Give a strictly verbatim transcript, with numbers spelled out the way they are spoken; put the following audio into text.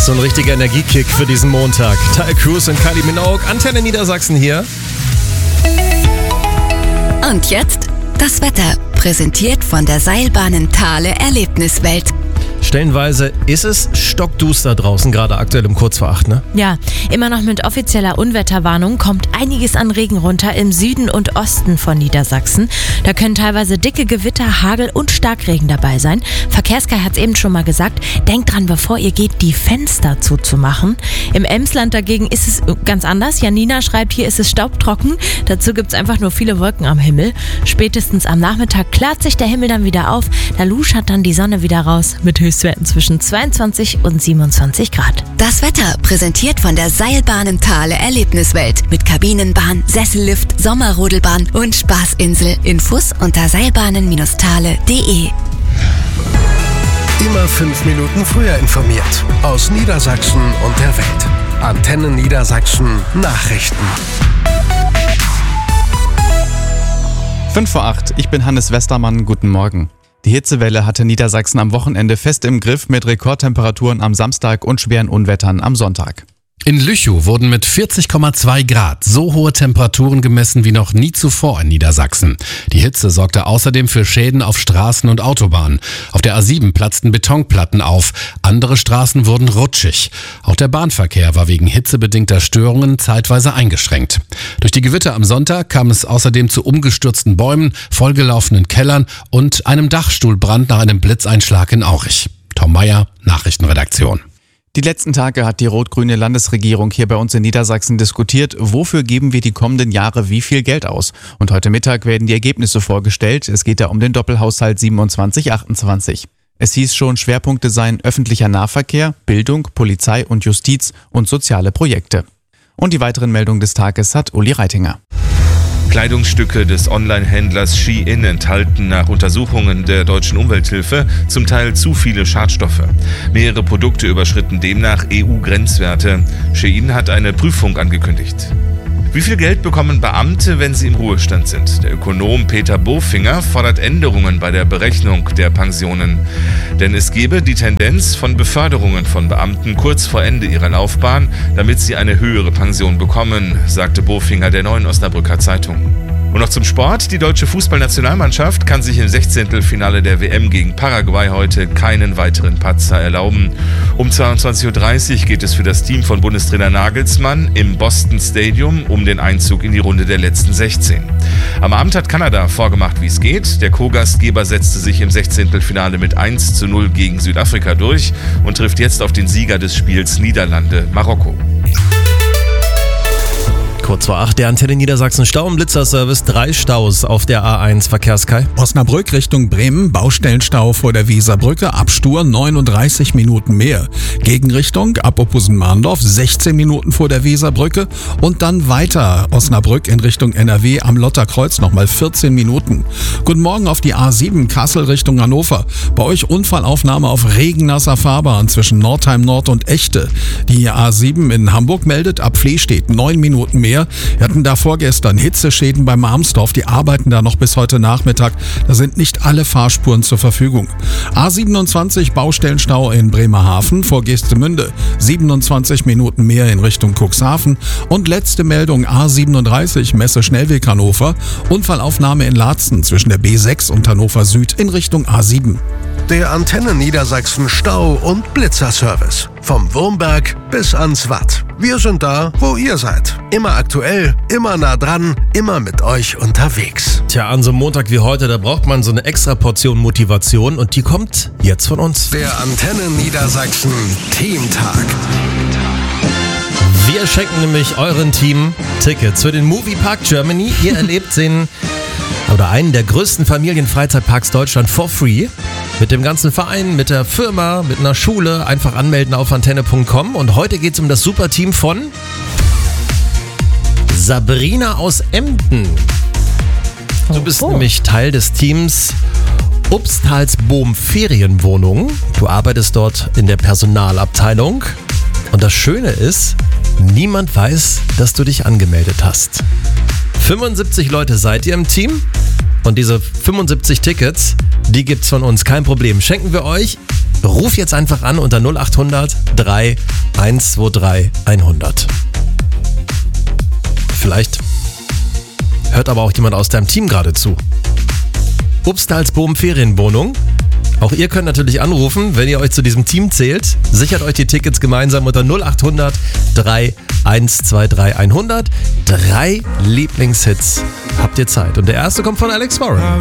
So ein richtiger Energiekick für diesen Montag. Ty Cruz und Kylie Minogue, Antenne Niedersachsen hier. Und jetzt das Wetter, präsentiert von der Seilbahnen Thale Erlebniswelt. Stellenweise ist es stockduster draußen, gerade aktuell um kurz vor acht, ne? Ja, immer noch mit offizieller Unwetterwarnung kommt einiges an Regen runter im Süden und Osten von Niedersachsen. Da können teilweise dicke Gewitter, Hagel und Starkregen dabei sein. Verkehrskai hat es eben schon mal gesagt, denkt dran, bevor ihr geht, die Fenster zuzumachen. Im Emsland dagegen ist es ganz anders. Janina schreibt, hier ist es staubtrocken. Dazu gibt es einfach nur viele Wolken am Himmel. Spätestens am Nachmittag klart sich der Himmel dann wieder auf. Da luschert dann die Sonne wieder raus mit Höchstwerten zwischen zweiundzwanzig und siebenundzwanzig Grad. Das Wetter präsentiert von der Seilbahnen Thale Erlebniswelt mit Kabinenbahn, Sessellift, Sommerrodelbahn und Spaßinsel. Infos unter seilbahnen Bindestrich thale punkt de. Immer fünf Minuten früher informiert. Aus Niedersachsen und der Welt. Antenne Niedersachsen Nachrichten. fünf vor acht, ich bin Hannes Westermann, guten Morgen. Die Hitzewelle hatte Niedersachsen am Wochenende fest im Griff mit Rekordtemperaturen am Samstag und schweren Unwettern am Sonntag. In Lüchow wurden mit vierzig Komma zwei Grad so hohe Temperaturen gemessen wie noch nie zuvor in Niedersachsen. Die Hitze sorgte außerdem für Schäden auf Straßen und Autobahnen. Auf der A sieben platzten Betonplatten auf, andere Straßen wurden rutschig. Auch der Bahnverkehr war wegen hitzebedingter Störungen zeitweise eingeschränkt. Durch die Gewitter am Sonntag kam es außerdem zu umgestürzten Bäumen, vollgelaufenen Kellern und einem Dachstuhlbrand nach einem Blitzeinschlag in Aurich. Tom Meyer, Nachrichtenredaktion. Die letzten Tage hat die rot-grüne Landesregierung hier bei uns in Niedersachsen diskutiert, wofür geben wir die kommenden Jahre wie viel Geld aus. Und heute Mittag werden die Ergebnisse vorgestellt. Es geht da um den Doppelhaushalt siebenundzwanzig achtundzwanzig. Es hieß schon, Schwerpunkte seien öffentlicher Nahverkehr, Bildung, Polizei und Justiz und soziale Projekte. Und die weiteren Meldungen des Tages hat Uli Reitinger. Kleidungsstücke des Online-Händlers Shein enthalten nach Untersuchungen der Deutschen Umwelthilfe zum Teil zu viele Schadstoffe. Mehrere Produkte überschritten demnach E U-Grenzwerte. Shein hat eine Prüfung angekündigt. Wie viel Geld bekommen Beamte, wenn sie im Ruhestand sind? Der Ökonom Peter Bofinger fordert Änderungen bei der Berechnung der Pensionen. Denn es gebe die Tendenz von Beförderungen von Beamten kurz vor Ende ihrer Laufbahn, damit sie eine höhere Pension bekommen, sagte Bofinger der Neuen Osnabrücker Zeitung. Und noch zum Sport. Die deutsche Fußballnationalmannschaft kann sich im Sechzehntelfinale der W M gegen Paraguay heute keinen weiteren Patzer erlauben. Um zweiundzwanzig Uhr dreißig geht es für das Team von Bundestrainer Nagelsmann im Boston Stadium um den Einzug in die Runde der letzten sechzehn. Am Abend hat Kanada vorgemacht, wie es geht. Der Co-Gastgeber setzte sich im Sechzehntelfinale mit eins zu null gegen Südafrika durch und trifft jetzt auf den Sieger des Spiels Niederlande-Marokko. Kurz vor acht, der Antenne Niedersachsen Stau- und Blitzerservice, drei Staus auf der A eins. Verkehrskai. Osnabrück Richtung Bremen, Baustellenstau vor der Weserbrücke, Abstur neununddreißig Minuten mehr. Gegenrichtung ab Oppusen-Mahndorf, sechzehn Minuten vor der Weserbrücke und dann weiter Osnabrück in Richtung N R W am Lotterkreuz nochmal vierzehn Minuten. Guten Morgen auf die A sieben, Kassel Richtung Hannover. Bei euch Unfallaufnahme auf regennasser Fahrbahn zwischen Nordheim Nord und Echte. Die A sieben in Hamburg meldet, ab Flehstedt neun Minuten mehr. Wir hatten da vorgestern Hitzeschäden bei Marmsdorf, die arbeiten da noch bis heute Nachmittag. Da sind nicht alle Fahrspuren zur Verfügung. A siebenundzwanzig Baustellenstau in Bremerhaven vor Geestemünde, siebenundzwanzig Minuten mehr in Richtung Cuxhaven. Und letzte Meldung A siebenunddreißig Messe Schnellweg Hannover, Unfallaufnahme in Laatzen zwischen der B sechs und Hannover Süd in Richtung A sieben. Der Antenne Niedersachsen Stau- und Blitzerservice. Vom Wurmberg bis ans Watt. Wir sind da, wo ihr seid. Immer aktuell, immer nah dran, immer mit euch unterwegs. Tja, an so einem Montag wie heute, da braucht man so eine extra Portion Motivation und die kommt jetzt von uns. Der Antenne Niedersachsen Teamtag. Wir schenken nämlich euren Team Tickets für den Movie Park Germany. Ihr erlebt den oder einen der größten Familienfreizeitparks Deutschland for free. Mit dem ganzen Verein, mit der Firma, mit einer Schule. Einfach anmelden auf antenne punkt com. Und heute geht es um das Superteam von Sabrina aus Emden. Du bist Oh. nämlich Teil des Teams Obstalsboom Ferienwohnungen. Du arbeitest dort in der Personalabteilung. Und das Schöne ist, niemand weiß, dass du dich angemeldet hast. fünfundsiebzig Leute seid ihr im Team. Und diese fünfundsiebzig Tickets, die gibt's von uns, kein Problem. Schenken wir euch. Ruf jetzt einfach an unter null acht hundert drei eins zwei drei hundert. Vielleicht hört aber auch jemand aus deinem Team gerade zu. Obstalsboom Ferienwohnung. Auch ihr könnt natürlich anrufen, wenn ihr euch zu diesem Team zählt. Sichert euch die Tickets gemeinsam unter null acht hundert drei eins zwei drei hundert. Drei Lieblingshits. Habt ihr Zeit. Und der erste kommt von Alex Warren.